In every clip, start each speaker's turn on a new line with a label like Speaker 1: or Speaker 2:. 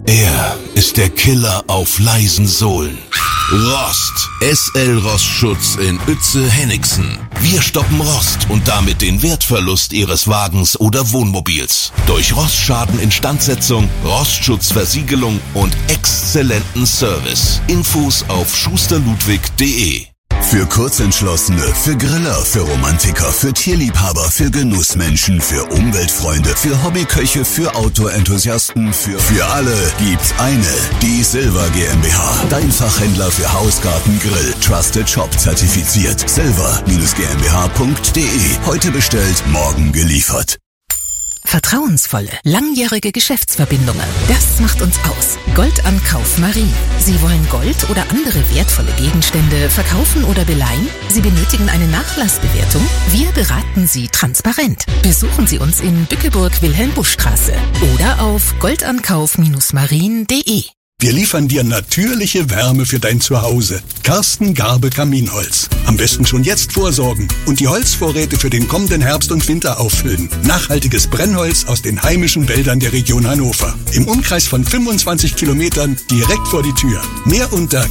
Speaker 1: Er ist der Killer auf leisen Sohlen. Rost. SL Rostschutz in Uetze-Hennigsen. Wir stoppen Rost und damit den Wertverlust Ihres Wagens oder Wohnmobils. Durch Rostschaden Instandsetzung, Rostschutzversiegelung und exzellenten Service. Infos auf schusterludwig.de.
Speaker 2: Für Kurzentschlossene, für Griller, für Romantiker, für Tierliebhaber, für Genussmenschen, für Umweltfreunde, für Hobbyköche, für Autoenthusiasten, für alle gibt's eine. Die Silver GmbH. Dein Fachhändler für Haus, Garten, Grill. Trusted Shop zertifiziert. silver-gmbh.de. Heute bestellt, morgen geliefert.
Speaker 3: Vertrauensvolle, langjährige Geschäftsverbindungen. Das macht uns aus. Goldankauf Marien. Sie wollen Gold oder andere wertvolle Gegenstände verkaufen oder beleihen? Sie benötigen eine Nachlassbewertung? Wir beraten Sie transparent. Besuchen Sie uns in Bückeburg-Wilhelm-Busch-Straße oder auf goldankauf-marien.de.
Speaker 4: Wir liefern dir natürliche Wärme für dein Zuhause. Karsten Garbe Kaminholz. Am besten schon jetzt vorsorgen und die Holzvorräte für den kommenden Herbst und Winter auffüllen. Nachhaltiges Brennholz aus den heimischen Wäldern der Region Hannover. Im Umkreis von 25 Kilometern direkt vor die Tür. Mehr unter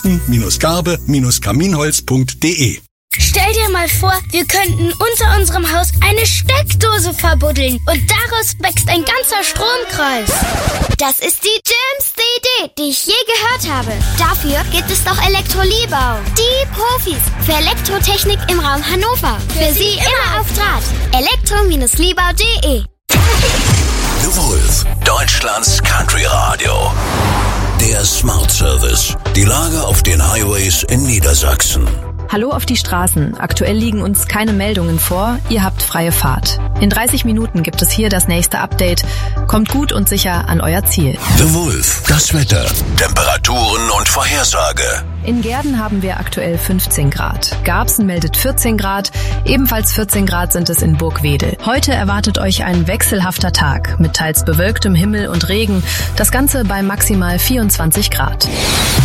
Speaker 4: karsten-garbe-kaminholz.de.
Speaker 5: Stell dir mal vor, wir könnten unter unserem Haus eine Steckdose verbuddeln und daraus wächst ein ganzer Stromkreis.
Speaker 6: Das ist die dümmste Idee, die ich je gehört habe. Dafür gibt es doch Elektrolibau. Die Profis für Elektrotechnik im Raum Hannover. Für Sie immer auf Draht. elektro-libau.de.
Speaker 2: The Wolf, Deutschlands Country Radio. Der Smart Service. Die Lage auf den Highways in Niedersachsen.
Speaker 7: Hallo auf die Straßen. Aktuell liegen uns keine Meldungen vor. Ihr habt freie Fahrt. In 30 Minuten gibt es hier das nächste Update. Kommt gut und sicher an euer Ziel.
Speaker 2: The Wolf, das Wetter, Temperaturen und Vorhersage.
Speaker 7: In Gehrden haben wir aktuell 15 Grad. Garbsen meldet 14 Grad. Ebenfalls 14 Grad sind es in Burgwedel. Heute erwartet euch ein wechselhafter Tag mit teils bewölktem Himmel und Regen. Das Ganze bei maximal 24 Grad.